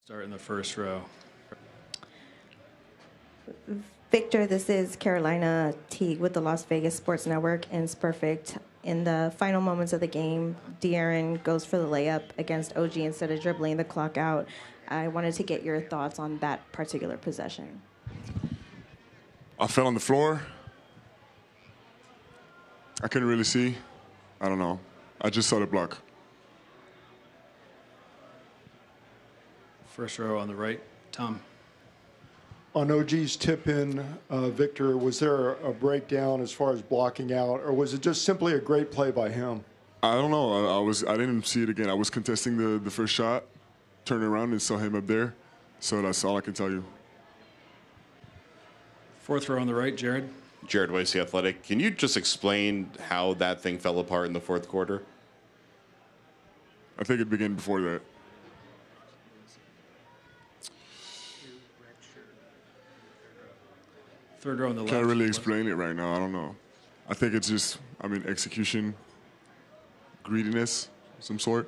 Start in the first row. Victor, this is Carolina Teague with the Las Vegas Sports Network and Perfect. In the final moments of the game, De'Aaron goes for the layup against OG instead of dribbling the clock out. I wanted to get your thoughts on that particular possession. I fell on the floor. I couldn't really see. I don't know. I just saw the block. First row on the right. Tom. On OG's tip-in, Victor, was there a breakdown as far as blocking out, or was it just simply a great play by him? I don't know. I didn't see it again. I was contesting the first shot, turned around and saw him up there. So that's all I can tell you. Fourth row on the right, Jared. Jared Weiss, The Athletic. Can you just explain how that thing fell apart in the fourth quarter? I think it began before that. Third row on the left. Can't really explain it right now. I don't know. I think it's just, execution, greediness, some sort.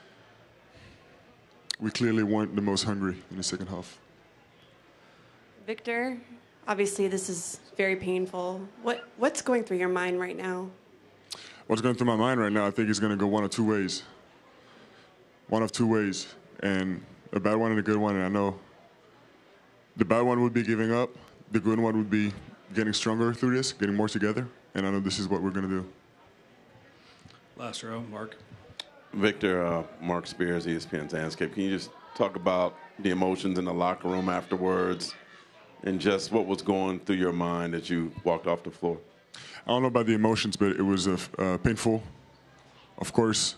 We clearly weren't the most hungry in the second half. Victor, obviously this is very painful. What's going through your mind right now? What's going through my mind right now, I think it's going to go one of two ways. One of two ways. And a bad one and a good one. And I know the bad one would be giving up. The good one would be getting stronger through this, getting more together. And I know this is what we're going to do. Last row, Mark. Victor, Mark Spears, ESPN's Landscape. Can you just talk about the emotions in the locker room afterwards and just what was going through your mind as you walked off the floor? I don't know about the emotions, but it was painful, of course.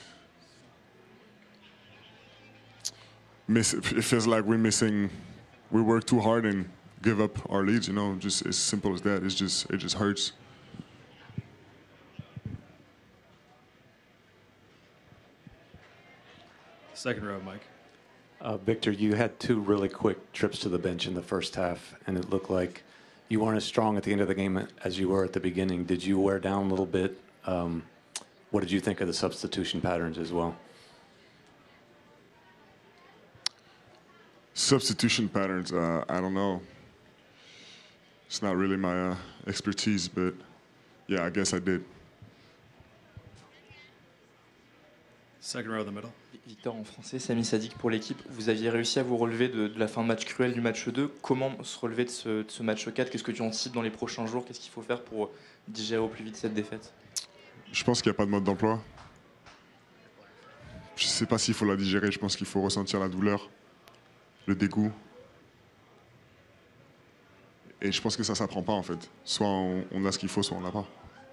It feels like we work too hard and give up our leads, just as simple as that. It just hurts. Second row, Mike. Victor, you had two really quick trips to the bench in the first half, and it looked like you weren't as strong at the end of the game as you were at the beginning. Did you wear down a little bit? What did you think of the substitution patterns as well? Substitution patterns, I don't know. It's not really my expertise, but yeah, I guess I did. Second row in the middle. Victor, en français, Samy Sadik pour l'équipe. Vous aviez réussi à vous relever de la fin de match cruelle du match 2. Comment se relever de ce match 4? Qu'est-ce que tu anticipes dans les prochains jours? Qu'est-ce qu'il faut faire pour digérer au plus vite cette défaite? Je pense qu'il n'y a pas de mode d'emploi. Je ne sais pas s'il faut la digérer. Je pense qu'il faut ressentir la douleur, le dégoût. Et je pense que ça ne s'apprend pas, en fait. Soit on a ce qu'il faut, soit on l'a pas.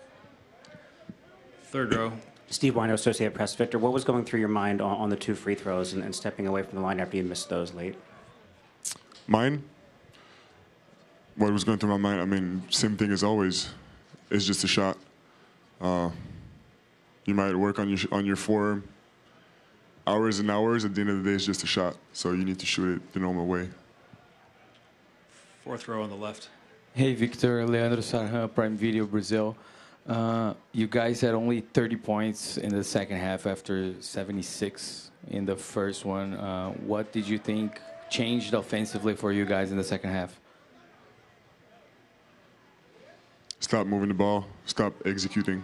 Third row. Steve Wino, Associated Press. Victor, what was going through your mind on the two free throws and stepping away from the line after you missed those late? Mine? What was going through my mind? Same thing as always. It's just a shot. You might work on your form hours and hours. At the end of the day, it's just a shot. So you need to shoot it the normal way. Fourth row on the left. Hey, Victor. Leandro Sarhan, Prime Video, Brazil. You guys had only 30 points in the second half after 76 in the first one. What did you think changed offensively for you guys in the second half? Stop moving the ball. Stop executing.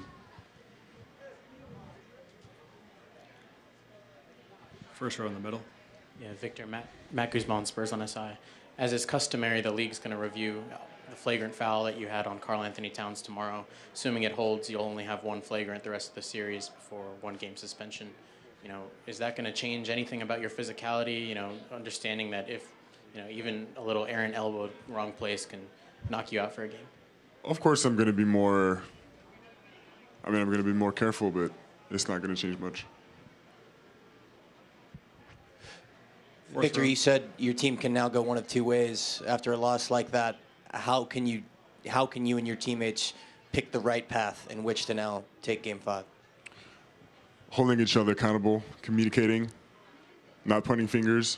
First row in the middle. Yeah, Victor, Matt Guzman, Spurs on SI. As is customary, the league's going to review the flagrant foul that you had on Karl Anthony Towns tomorrow. Assuming it holds, you'll only have one flagrant the rest of the series before one-game suspension. Is that going to change anything about your physicality? Understanding that if, even a little errant elbow wrong place can knock you out for a game. Of course, I'm going to be more. I'm going to be more careful, but it's not going to change much. Victor, you said your team can now go one of two ways after a loss like that. How can you and your teammates pick the right path in which to now take Game 5? Holding each other accountable, communicating, not pointing fingers.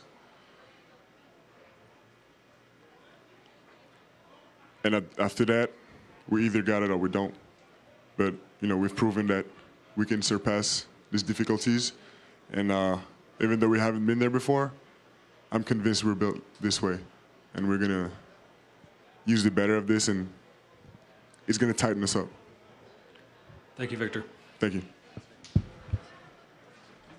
And after that, we either got it or we don't. But, we've proven that we can surpass these difficulties. And even though we haven't been there before, I'm convinced we're built this way, and we're gonna use the better of this, and it's gonna tighten us up. Thank you, Victor. Thank you.